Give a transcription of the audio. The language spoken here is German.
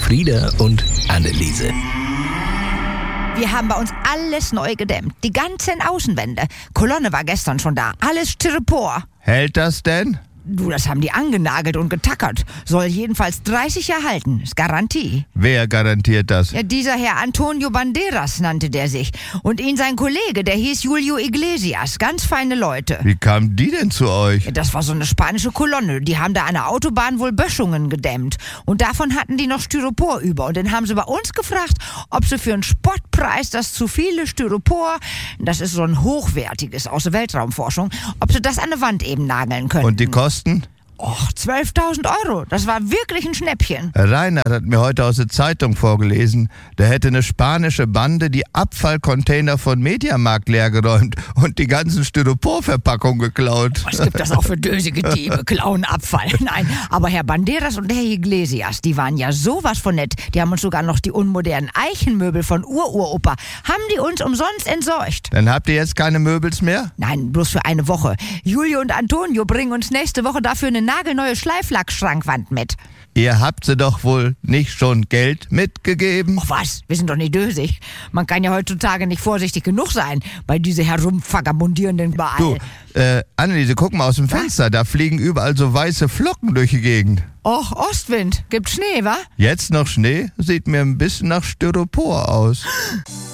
Frieda und Anneliese. Wir haben bei uns alles neu gedämmt. Die ganzen Außenwände. Kolonne war gestern schon da. Alles Styropor. Hält das denn? Du, das haben die angenagelt und getackert. Soll jedenfalls 30 Jahre halten. Ist Garantie. Wer garantiert das? Ja, dieser Herr Antonio Banderas nannte der sich. Und ihn sein Kollege, der hieß Julio Iglesias. Ganz feine Leute. Wie kamen die denn zu euch? Ja, das war so eine spanische Kolonne. Die haben da an der Autobahn wohl Böschungen gedämmt. Und davon hatten die noch Styropor über. Und dann haben sie bei uns gefragt, ob sie für einen Spottpreis das zu viele Styropor, das ist so ein hochwertiges aus der Weltraumforschung, ob sie das an der Wand eben nageln können. Und die Kosten? Och, 12.000 Euro. Das war wirklich ein Schnäppchen. Herr Reinhardt hat mir heute aus der Zeitung vorgelesen, da hätte eine spanische Bande die Abfallcontainer von Mediamarkt leergeräumt und die ganzen Styroporverpackungen geklaut. Was gibt das auch für dösige Diebe? Klauen Abfall. Nein, aber Herr Banderas und Herr Iglesias, die waren ja sowas von nett. Die haben uns sogar noch die unmodernen Eichenmöbel von Uropa, haben die uns umsonst entsorgt. Dann habt ihr jetzt keine Möbels mehr? Nein, bloß für eine Woche. Julio und Antonio bringen uns nächste Woche dafür eine nagelneue Schleiflackschrankwand mit. Ihr habt sie doch wohl nicht schon Geld mitgegeben? Och was, wir sind doch nicht dösig. Man kann ja heutzutage nicht vorsichtig genug sein bei diese herumvagabundierenden überall. Du, Anneliese, guck mal aus dem Fenster, da fliegen überall so weiße Flocken durch die Gegend. Och, Ostwind, gibt Schnee, wa? Jetzt noch Schnee? Sieht mir ein bisschen nach Styropor aus.